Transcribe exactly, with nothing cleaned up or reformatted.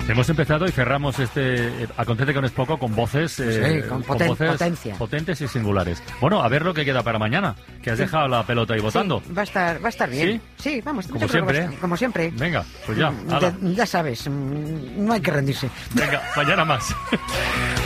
Hemos empezado y cerramos este Acontece con es poco con voces, eh, sí, con, con poten voces potencia. potentes y singulares. Bueno, a ver lo que queda para mañana, que has sí. dejado la pelota ahí votando. Sí, va a estar, va a estar bien. ¿Sí? Sí, vamos. Como siempre. Estar, como siempre. Venga, pues ya. Ya, ya sabes, no hay que rendirse. Venga, mañana más.